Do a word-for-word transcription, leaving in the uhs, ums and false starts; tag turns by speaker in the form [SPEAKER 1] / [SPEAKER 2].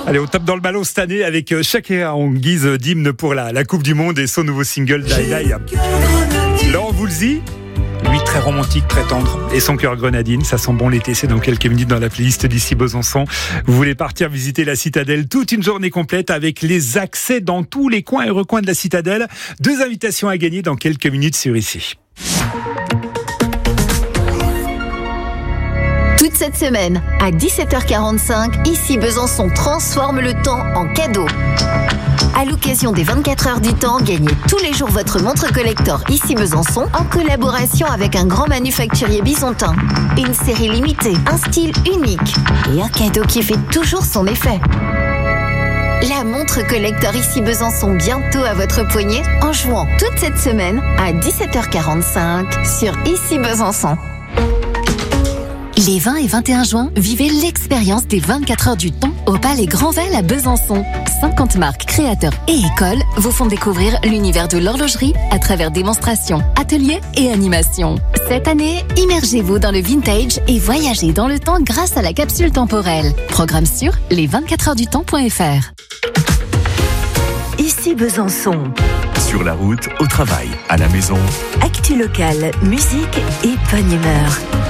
[SPEAKER 1] Allez, au top dans le ballon cette année avec Shakira en guise d'hymne pour la, la Coupe du Monde et son nouveau single Die Die. Laurent Voulzy, lui très romantique, très tendre, et son cœur grenadine, ça sent bon l'été, c'est dans quelques minutes dans la playlist d'ici Besançon. Vous voulez partir visiter la citadelle toute une journée complète avec les accès dans tous les coins et recoins de la citadelle. Deux invitations à gagner dans quelques minutes sur Ici.
[SPEAKER 2] Toute cette semaine, à dix-sept heures quarante-cinq, Ici Besançon transforme le temps en cadeau. À l'occasion des vingt-quatre heures du temps, gagnez tous les jours votre montre collector Ici Besançon en collaboration avec un grand manufacturier bisontin. Une série limitée, un style unique et un cadeau qui fait toujours son effet. La montre collector Ici Besançon bientôt à votre poignet en jouant toute cette semaine à dix-sept heures quarante-cinq sur Ici Besançon. Les vingt et vingt et un juin, vivez l'expérience des vingt-quatre heures du temps au Palais Grandval à Besançon. cinquante marques, créateurs et écoles vous font découvrir l'univers de l'horlogerie à travers démonstrations, ateliers et animations. Cette année, immergez-vous dans le vintage et voyagez dans le temps grâce à la capsule temporelle. Programme sur les vingt-quatre heures du temps point f r.
[SPEAKER 3] Ici Besançon.
[SPEAKER 4] Sur la route, au travail, à la maison.
[SPEAKER 3] Actu locale, musique et bonne humeur.